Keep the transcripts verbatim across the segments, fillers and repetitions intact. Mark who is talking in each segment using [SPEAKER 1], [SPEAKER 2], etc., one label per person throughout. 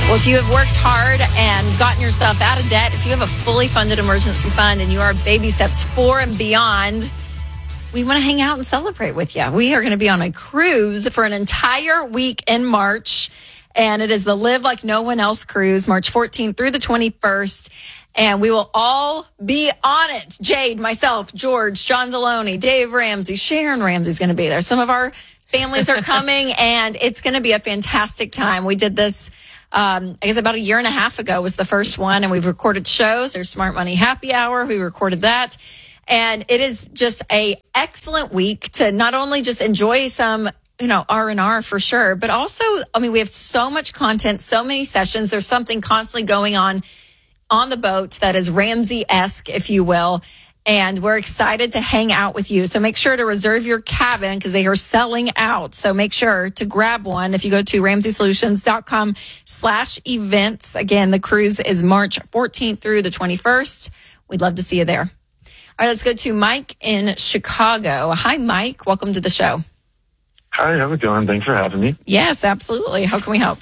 [SPEAKER 1] Well, if you have worked hard and gotten yourself out of debt, if you have a fully funded emergency fund and you are baby steps four and beyond, we want to hang out and celebrate with you. We are going to be on a cruise for an entire week in March, and it is the Live Like No One Else cruise, March fourteenth through the twenty-first, and we will all be on it. Jade, myself, George, John Deloney, Dave Ramsey, Sharon Ramsey's going to be there. Some of our families are coming, and it's going to be a fantastic time. We did this Um, I guess about a year and a half ago was the first one, and we've recorded shows. There's Smart Money Happy Hour. We recorded that. And it is just a excellent week to not only just enjoy some, you know, R and R for sure, but also, I mean, we have so much content, so many sessions. There's something constantly going on on the boat that is Ramsey-esque, if you will. And we're excited to hang out with you. So make sure to reserve your cabin because they are selling out. So make sure to grab one. If you go to ramseysolutions.com slash events. Again, the cruise is March fourteenth through the twenty-first. We'd love to see you there. All right, let's go to Mike in Chicago. Hi, Mike. Welcome to the show.
[SPEAKER 2] Hi, how's it going? Thanks for having me.
[SPEAKER 1] Yes, absolutely. How can we help?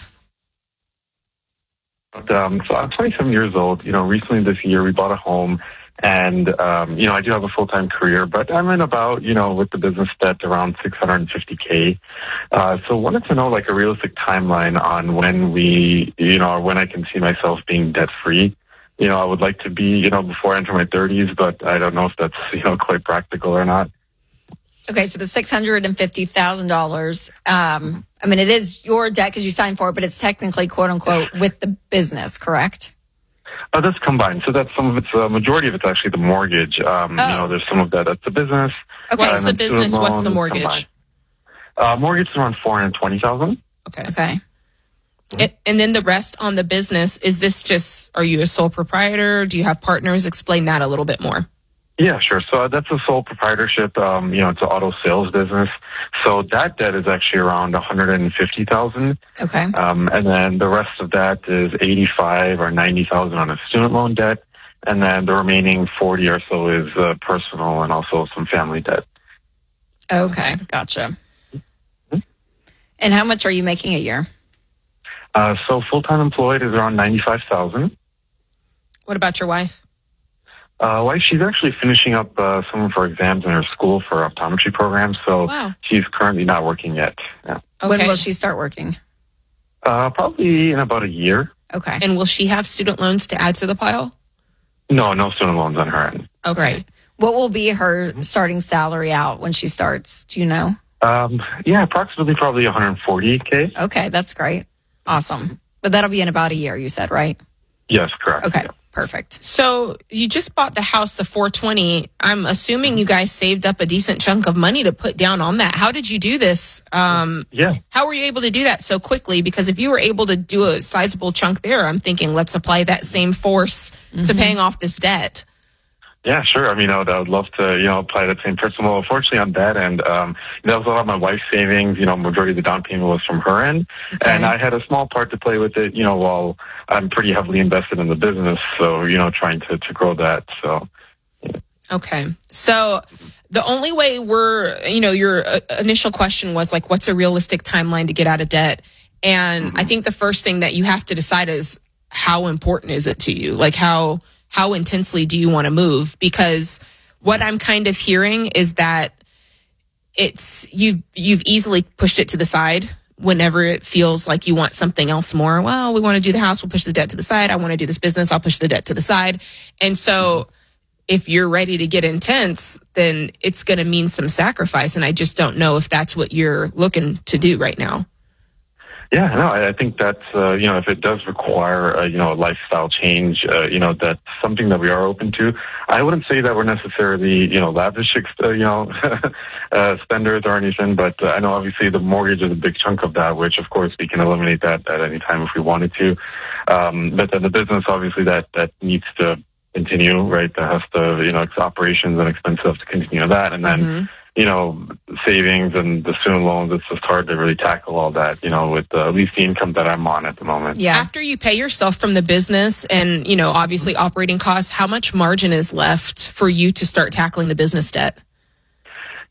[SPEAKER 2] Um, so I'm twenty-seven years old. You know, recently this year we bought a home. And, um, you know, I do have a full-time career, but I'm in about, you know, with the business debt around six hundred fifty K. Uh, so wanted to know like a realistic timeline on when we, you know, or when I can see myself being debt-free. You know, I would like to be, you know, before I enter my thirties, but I don't know if that's, you know, quite practical or not.
[SPEAKER 1] Okay, so the six hundred fifty thousand dollars, um, I mean, it is your debt because you signed for it, but it's technically, quote unquote, with the business, correct?
[SPEAKER 2] Oh, that's combined. So that's some of it's, a uh, majority of it's actually the mortgage. Um,
[SPEAKER 1] oh.
[SPEAKER 2] You know, there's some of that that's the business.
[SPEAKER 1] Okay.
[SPEAKER 3] What's the business? What's the mortgage?
[SPEAKER 2] Uh, mortgage is around four hundred twenty thousand
[SPEAKER 3] dollars. Okay.
[SPEAKER 1] Okay.
[SPEAKER 3] Mm-hmm. And, and then the rest on the business, is this just, are you a sole proprietor? Do you have partners? Explain that a little bit more.
[SPEAKER 2] Yeah, sure. So that's a sole proprietorship. Um, you know, it's an auto sales business. So that debt is actually around one hundred fifty thousand.
[SPEAKER 1] Okay.
[SPEAKER 2] Um, and then the rest of that is eighty-five or ninety thousand on a student loan debt, and then the remaining forty or so is uh, personal and also some family debt.
[SPEAKER 1] Okay, gotcha. Mm-hmm. And how much are you making a year?
[SPEAKER 2] Uh, so full time employed is around ninety-five thousand.
[SPEAKER 3] What about your wife?
[SPEAKER 2] Uh, wife, she's actually finishing up uh, some of her exams in her school for optometry programs, so
[SPEAKER 3] wow.
[SPEAKER 2] She's currently not working yet. Yeah.
[SPEAKER 1] Okay. When will she start working?
[SPEAKER 2] Uh, probably in about a year.
[SPEAKER 1] Okay.
[SPEAKER 3] And will she have student loans to add to the pile?
[SPEAKER 2] No, no student loans on her end.
[SPEAKER 3] Okay.
[SPEAKER 1] Right. What will be her starting salary out when she starts? Do you know?
[SPEAKER 2] Um, yeah, approximately probably one hundred forty K.
[SPEAKER 1] Okay, that's great. Awesome. But that'll be in about a year, you said, right?
[SPEAKER 2] Yes, correct.
[SPEAKER 1] Okay.
[SPEAKER 2] Yeah.
[SPEAKER 1] Perfect.
[SPEAKER 3] So you just bought the house, the four twenty. I'm assuming you guys saved up a decent chunk of money to put down on that. How did you do this? Um,
[SPEAKER 2] yeah.
[SPEAKER 3] How were you able to do that so quickly? Because if you were able to do a sizable chunk there, I'm thinking let's apply that same force mm-hmm. to paying off this debt.
[SPEAKER 2] Yeah, sure. I mean, I would, I would love to, you know, apply that same principle. Well, fortunately, on that end, um, that was a lot of my wife's savings. You know, majority of the down payment was from her end, okay. And I had a small part to play with it. You know, while I'm pretty heavily invested in the business, so you know, trying to to grow that. So. Yeah.
[SPEAKER 3] Okay, so the only way we're, you know, your uh, initial question was like, what's a realistic timeline to get out of debt? And mm-hmm. I think the first thing that you have to decide is how important is it to you? Like how. How intensely do you want to move? Because what I'm kind of hearing is that it's you've you've easily pushed it to the side whenever it feels like you want something else more. Well, we want to do the house, we'll push the debt to the side. I want to do this business, I'll push the debt to the side. And so if you're ready to get intense, then it's going to mean some sacrifice. And I just don't know if that's what you're looking to do right now.
[SPEAKER 2] Yeah, no, I think that's, uh, you know, if it does require, uh, you know, a lifestyle change, uh, you know, that's something that we are open to. I wouldn't say that we're necessarily, you know, lavish, uh, you know, uh, spenders or anything, but uh, I know obviously the mortgage is a big chunk of that, which of course we can eliminate that at any time if we wanted to. Um, but then the business, obviously that, that needs to continue, right? That has to, you know, it's operations and expenses have to continue that. And then, mm-hmm. you know, savings and the student loans, it's just hard to really tackle all that, you know, with uh, at least the income that I'm on at the moment.
[SPEAKER 3] Yeah. After you pay yourself from the business and, you know, obviously operating costs, how much margin is left for you to start tackling the business debt?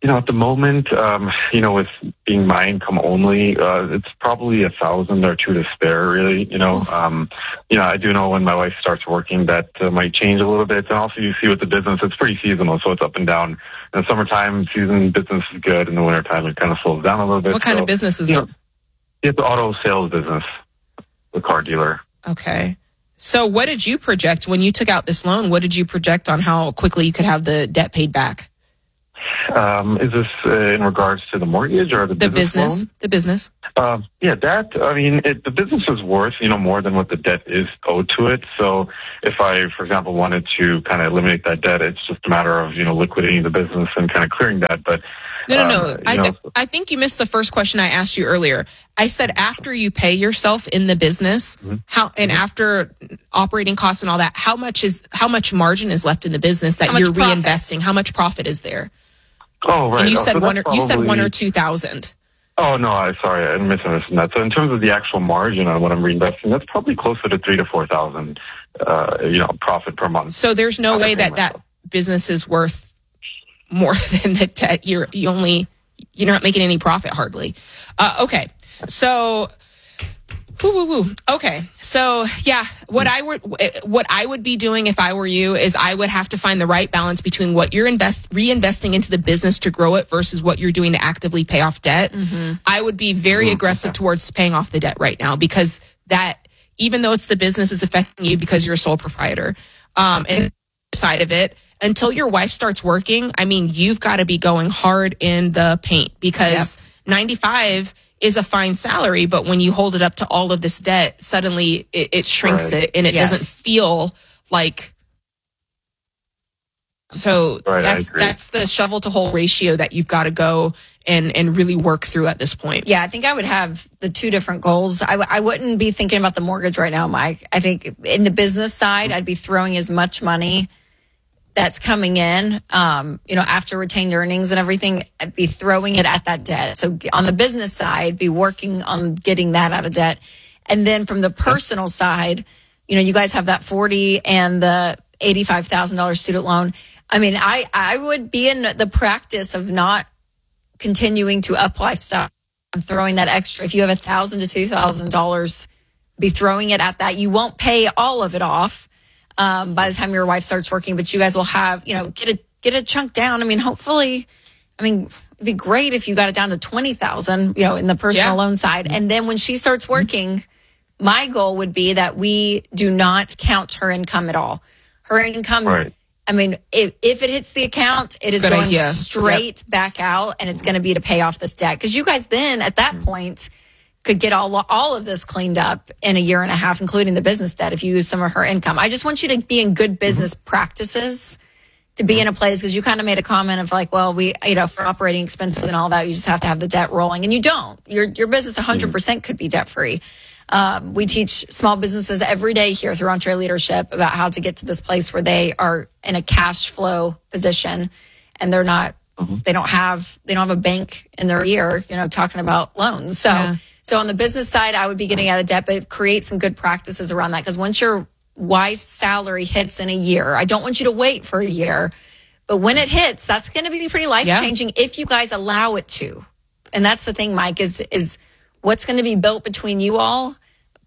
[SPEAKER 2] You know, at the moment, um, you know, with being my income only, uh, it's probably a thousand or two to spare, really. You know, um, you know, I do know when my wife starts working that uh, might change a little bit. And also you see with the business, it's pretty seasonal, so it's up and down. In the summertime, season business is good. In the wintertime, it kind of slows down a little bit.
[SPEAKER 3] What kind
[SPEAKER 2] so,
[SPEAKER 3] of business is
[SPEAKER 2] you
[SPEAKER 3] it?
[SPEAKER 2] know, it's the auto sales business, the car dealer.
[SPEAKER 3] Okay. So what did you project when you took out this loan? What did you project on how quickly you could have the debt paid back?
[SPEAKER 2] Um, is this uh, in regards to the mortgage or the,
[SPEAKER 3] The
[SPEAKER 2] business,
[SPEAKER 3] business,
[SPEAKER 2] loan?
[SPEAKER 3] the business.
[SPEAKER 2] Uh, yeah, that, I mean, it, the business is worth, you know, more than what the debt is owed to it. So if I, for example, wanted to kind of eliminate that debt, it's just a matter of, you know, liquidating the business and kind of clearing that. But
[SPEAKER 3] No, no,
[SPEAKER 2] um,
[SPEAKER 3] no.
[SPEAKER 2] you
[SPEAKER 3] I,
[SPEAKER 2] know,
[SPEAKER 3] I think you missed the first question I asked you earlier. I said after you pay yourself in the business,
[SPEAKER 2] Mm-hmm.
[SPEAKER 3] how and after operating costs and all that, how much is how much margin is left in the business that
[SPEAKER 1] How much
[SPEAKER 3] you're
[SPEAKER 1] profit?
[SPEAKER 3] reinvesting? How much profit is there?
[SPEAKER 2] oh, right.
[SPEAKER 3] And you
[SPEAKER 2] Oh,
[SPEAKER 3] said
[SPEAKER 2] so
[SPEAKER 3] one or
[SPEAKER 2] that's
[SPEAKER 3] you said one or
[SPEAKER 2] probably-
[SPEAKER 3] two thousand.
[SPEAKER 2] Oh, no, I sorry, I misunderstood that. So in terms of the actual margin on what I'm reinvesting, that's probably closer to three to four thousand, uh, you know, profit per month.
[SPEAKER 3] So there's no
[SPEAKER 2] How to
[SPEAKER 3] way
[SPEAKER 2] pay
[SPEAKER 3] that that
[SPEAKER 2] myself.
[SPEAKER 3] business is worth more than the debt. You're you only you're not making any profit hardly. Uh, okay, so. Woo, woo, woo. Okay. So yeah, what I would, what I would be doing if I were you is I would have to find the right balance between what you're invest, reinvesting into the business to grow it versus what you're doing to actively pay off debt. Mm-hmm. I would be very aggressive towards paying off the debt right now because that, even though it's the business, it's affecting you because you're a sole proprietor. Um, and side of it, until your wife starts working, I mean, you've got to be going hard in the paint because yep. ninety-five is a fine salary, but when you hold it up to all of this debt, suddenly it, it shrinks
[SPEAKER 2] right.
[SPEAKER 3] it and it
[SPEAKER 1] Yes.
[SPEAKER 3] doesn't feel like. So
[SPEAKER 2] right,
[SPEAKER 3] that's that's the shovel to hole ratio that you've got to go and and really work through at this point.
[SPEAKER 1] Yeah, I think I would have the two different goals. I, w- I wouldn't be thinking about the mortgage right now, Mike. I think in the business side, I'd be throwing as much money that's coming in, um, you know, after retained earnings and everything, I'd be throwing it at that debt. So on the business side, be working on getting that out of debt. And then from the personal side, you know, you guys have that forty and the eighty-five thousand dollars student loan. I mean, I, I would be in the practice of not continuing to up lifestyle and throwing that extra. If you have a thousand to two thousand dollars, be throwing it at that. You won't pay all of it off. Um, by the time your wife starts working, but you guys will have, you know, get a, get a chunk down. I mean, hopefully, I mean, it'd be great if you got it down to twenty thousand, you know, in the personal
[SPEAKER 3] Yeah.
[SPEAKER 1] loan side. And then when she starts working, my goal would be that we do not count her income at all. Her income,
[SPEAKER 2] Right.
[SPEAKER 1] I mean, if, if it hits the account, it is
[SPEAKER 3] Good
[SPEAKER 1] going
[SPEAKER 3] idea.
[SPEAKER 1] straight back out and it's going to be to pay off this debt. Cause you guys then at that point could get all all of this cleaned up in a year and a half, including the business debt, if you use some of her income. I just want you to be in good business mm-hmm. practices, to be mm-hmm. in a place, because you kind of made a comment of like, well, we, you know, for operating expenses and all that, you just have to have the debt rolling, and you don't. Your your business one hundred percent could be debt free. Um, we teach small businesses every day here through EntreLeadership about how to get to this place where they are in a cash flow position, and they're not. Mm-hmm. They don't have they don't have a bank in their ear, you know, talking about loans. So. Yeah. So on the business side, I would be getting out of debt, but create some good practices around that. Because once your wife's salary hits in a year, I don't want you to wait for a year, but when it hits, that's going to be pretty life-changing yeah. if you guys allow it to. And that's the thing, Mike, is is what's going to be built between you all,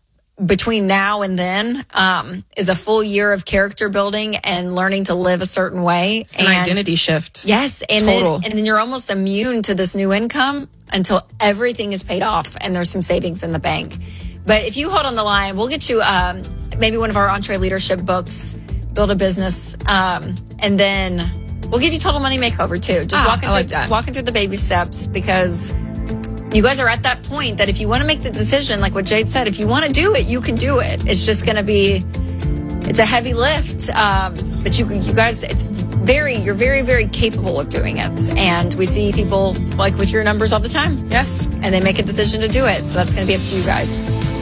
[SPEAKER 1] between now and then, um, is a full year of character building and learning to live a certain way.
[SPEAKER 3] It's an and, identity shift.
[SPEAKER 1] Yes. And
[SPEAKER 3] Total.
[SPEAKER 1] then, and then you're almost immune to this new income until everything is paid off and there's some savings in the bank. But if you hold on the line, we'll get you um, maybe one of our EntreLeadership books, Build a Business, um, and then we'll give you Total Money Makeover too. Just
[SPEAKER 3] ah,
[SPEAKER 1] walking,
[SPEAKER 3] I like
[SPEAKER 1] through,
[SPEAKER 3] that.
[SPEAKER 1] walking through the baby steps, because you guys are at that point that if you want to make the decision, like what Jade said, if you want to do it, you can do it. It's just going to be, it's a heavy lift, um, but you you guys, it's very, you're very, very capable of doing it. And we see people like with your numbers all the time.
[SPEAKER 3] Yes.
[SPEAKER 1] And they make a decision to do it. So that's going to be up to you guys.